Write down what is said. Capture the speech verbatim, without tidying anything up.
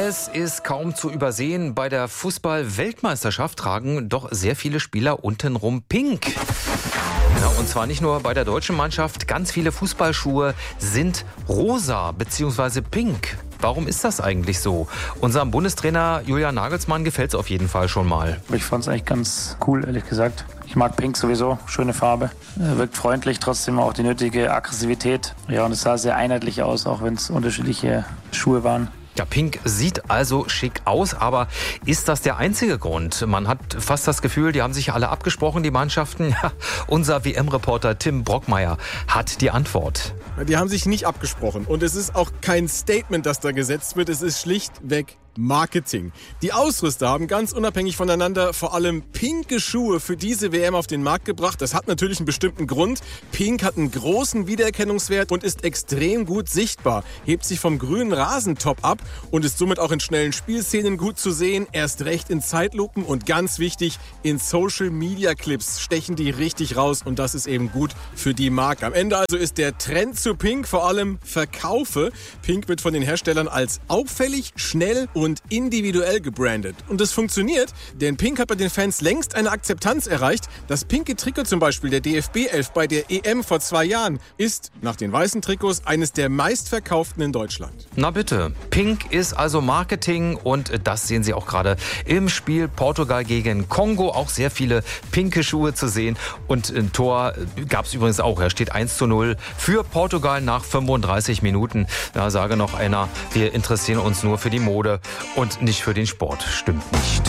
Es ist kaum zu übersehen, bei der Fußball-Weltmeisterschaft tragen doch sehr viele Spieler untenrum pink. Ja, und zwar nicht nur bei der deutschen Mannschaft, ganz viele Fußballschuhe sind rosa bzw. pink. Warum ist das eigentlich so? Unserem Bundestrainer Julian Nagelsmann gefällt es auf jeden Fall schon mal. Ich fand es eigentlich ganz cool, ehrlich gesagt. Ich mag Pink sowieso, schöne Farbe. Wirkt freundlich, trotzdem auch die nötige Aggressivität. Ja, und es sah sehr einheitlich aus, auch wenn es unterschiedliche Schuhe waren. Ja, Pink sieht also schick aus, aber ist das der einzige Grund? Man hat fast das Gefühl, die haben sich alle abgesprochen, die Mannschaften. Ja, unser W M-Reporter Tim Brockmeier hat die Antwort. Die haben sich nicht abgesprochen und es ist auch kein Statement, das da gesetzt wird. Es ist schlichtweg Marketing. Die Ausrüster haben ganz unabhängig voneinander vor allem pinke Schuhe für diese W M auf den Markt gebracht. Das hat natürlich einen bestimmten Grund. Pink hat einen großen Wiedererkennungswert und ist extrem gut sichtbar. Hebt sich vom grünen Rasentop ab und ist somit auch in schnellen Spielszenen gut zu sehen. Erst recht in Zeitlupen und ganz wichtig, in Social-Media-Clips stechen die richtig raus und das ist eben gut für die Marke. Am Ende also ist der Trend zu Pink vor allem Verkaufe. Pink wird von den Herstellern als auffällig, schnell und und individuell gebrandet. Und das funktioniert, denn Pink hat bei den Fans längst eine Akzeptanz erreicht. Das pinke Trikot zum Beispiel der D F B elf bei der E M vor zwei Jahren ist nach den weißen Trikots eines der meistverkauften in Deutschland. Na bitte, Pink ist also Marketing und das sehen Sie auch gerade im Spiel Portugal gegen Kongo. Auch sehr viele pinke Schuhe zu sehen und ein Tor gab es übrigens auch. Er steht eins zu null für Portugal nach fünfunddreißig Minuten. Da sage noch einer, wir interessieren uns nur für die Mode und nicht für den Sport. Stimmt nicht.